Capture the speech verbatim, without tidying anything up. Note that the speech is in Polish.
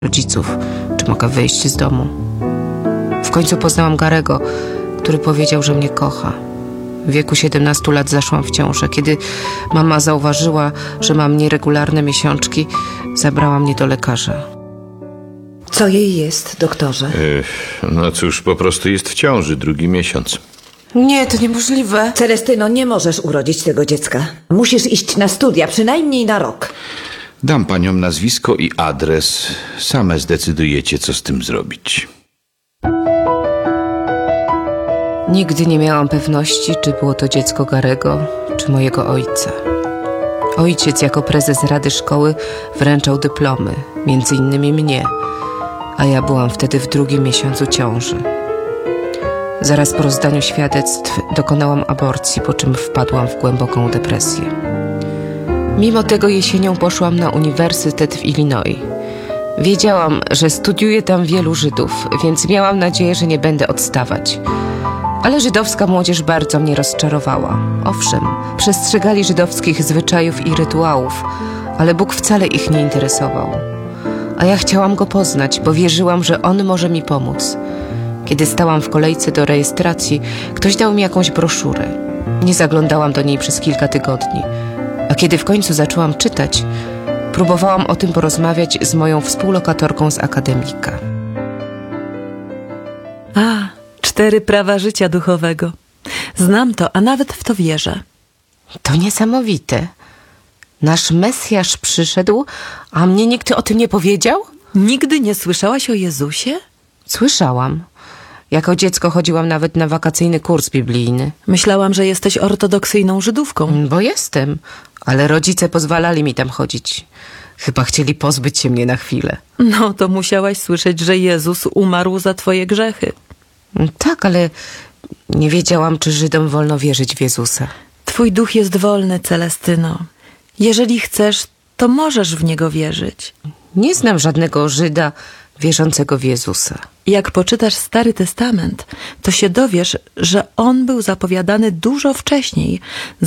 rodziców, czy mogę wyjść z domu. W końcu poznałam Garego, który powiedział, że mnie kocha. W wieku siedemnastu lat zaszłam w ciążę. Kiedy mama zauważyła, że mam nieregularne miesiączki, zabrała mnie do lekarza. Co jej jest, doktorze? Yy, no cóż, po prostu jest w ciąży drugi miesiąc. Nie, to niemożliwe. Celestyno, nie możesz urodzić tego dziecka. Musisz iść na studia, przynajmniej na rok. Dam paniom nazwisko i adres. Same zdecydujecie, co z tym zrobić. Nigdy nie miałam pewności, czy było to dziecko Garego, czy mojego ojca. Ojciec jako prezes Rady Szkoły wręczał dyplomy, między innymi mnie, a ja byłam wtedy w drugim miesiącu ciąży. Zaraz po rozdaniu świadectw dokonałam aborcji, po czym wpadłam w głęboką depresję. Mimo tego jesienią poszłam na uniwersytet w Illinois. Wiedziałam, że studiuje tam wielu Żydów, więc miałam nadzieję, że nie będę odstawać. Ale żydowska młodzież bardzo mnie rozczarowała. Owszem, przestrzegali żydowskich zwyczajów i rytuałów, ale Bóg wcale ich nie interesował. A ja chciałam Go poznać, bo wierzyłam, że On może mi pomóc. Kiedy stałam w kolejce do rejestracji, ktoś dał mi jakąś broszurę. Nie zaglądałam do niej przez kilka tygodni. A kiedy w końcu zaczęłam czytać, próbowałam o tym porozmawiać z moją współlokatorką z akademika. A, cztery prawa życia duchowego. Znam to, a nawet w to wierzę. To niesamowite. Nasz Mesjasz przyszedł, a mnie nikt o tym nie powiedział? Nigdy nie słyszałaś o Jezusie? Słyszałam. Jako dziecko chodziłam nawet na wakacyjny kurs biblijny. Myślałam, że jesteś ortodoksyjną Żydówką. Bo jestem, ale rodzice pozwalali mi tam chodzić. Chyba chcieli pozbyć się mnie na chwilę. No to musiałaś słyszeć, że Jezus umarł za twoje grzechy. Tak, ale nie wiedziałam, czy Żydom wolno wierzyć w Jezusa. Twój duch jest wolny, Celestyno. Jeżeli chcesz, to możesz w Niego wierzyć. Nie znam żadnego Żyda wierzącego w Jezusa. Jak poczytasz Stary Testament, to się dowiesz, że On był zapowiadany dużo wcześniej,